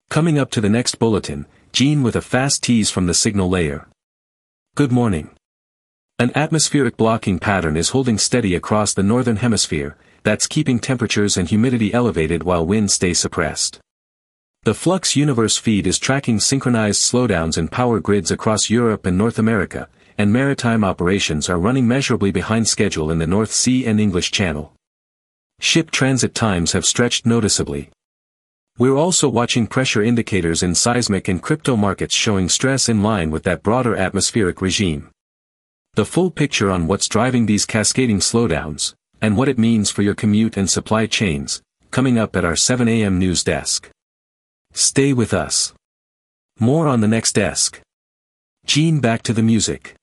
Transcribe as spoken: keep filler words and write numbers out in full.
Coming up to the next bulletin, Gene with a fast tease from the signal layer. Good morning. An atmospheric blocking pattern is holding steady across the northern hemisphere, that's keeping temperatures and humidity elevated while winds stay suppressed. The Flux Universe feed is tracking synchronized slowdowns in power grids across Europe and North America, and maritime operations are running measurably behind schedule in the North Sea and English Channel. Ship transit times have stretched noticeably. We're also watching pressure indicators in seismic and crypto markets showing stress in line with that broader atmospheric regime. The full picture on what's driving these cascading slowdowns, and what it means for your commute and supply chains, coming up at our seven a m news desk. Stay with us. More on the next desk. Gene, back to the music.